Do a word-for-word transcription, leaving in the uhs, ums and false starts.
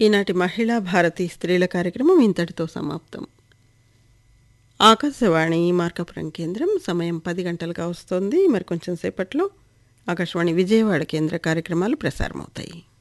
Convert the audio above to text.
ఈనాటి మహిళా భారతి స్త్రీల కార్యక్రమం ఇంతటితో సమాప్తం. ఆకాశవాణి మార్కాపురం కేంద్రం సమయం పది గంటలుగా వస్తోంది. మరి కొంచెం సేపట్లో ఆకాశవాణి విజయవాడ కేంద్ర కార్యక్రమాలు ప్రసారమవుతాయి.